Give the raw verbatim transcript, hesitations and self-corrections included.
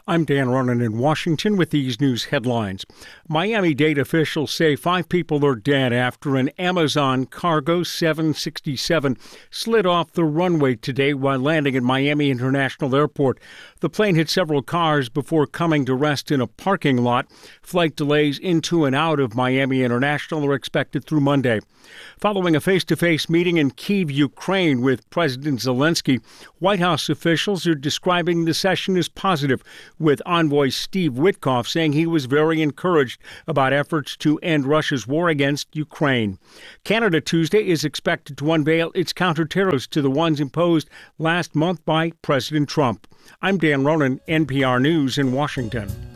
I'm Dan Ronan in Washington with these news headlines. Miami-Dade officials say five people are dead after an Amazon cargo seven sixty-seven slid off the runway today while landing at Miami International Airport. The plane hit several cars before coming to rest in a parking lot. Flight delays into and out of Miami International are expected through Monday. Following a face-to-face meeting in Kyiv, Ukraine with President Zelensky, White House officials are describing the session as positive, with envoy Steve Witkoff saying he was very encouraged about efforts to end Russia's war against Ukraine. Canada Tuesday is expected to unveil its counter-tariffs to the ones imposed last month by President Trump. I'm Dan Ronan, N P R News in Washington.